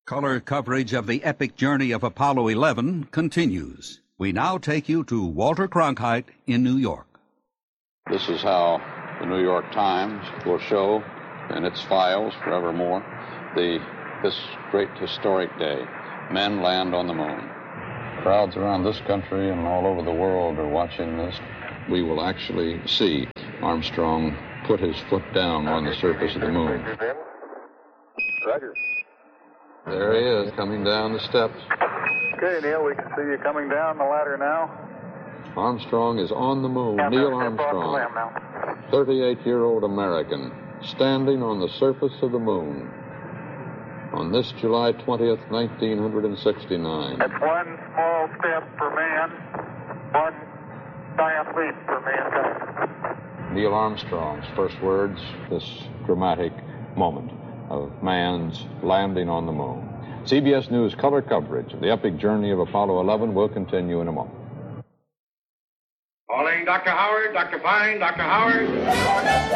Color coverage of the epic journey of Apollo 11 continues. We now take you to Walter Cronkite in New York. This is how the New York Times will show in its files forevermore this great historic day. Men land on the moon. Crowds around this country and all over the world are watching this. We will actually see Armstrong put his foot down on the surface of the moon. Roger. There he is, coming down the steps. Okay, Neil, we can see you coming down the ladder now. Armstrong is on the moon. Neil Armstrong, 38-year-old American, standing on the surface of the moon on this July 20th, 1969. That's one small step for man, one giant leap for mankind. Neil Armstrong's first words, this dramatic moment of man's landing on the moon. CBS News color coverage of the epic journey of Apollo 11 will continue in a moment. Calling Dr. Howard, Dr. Fine, Dr. Howard.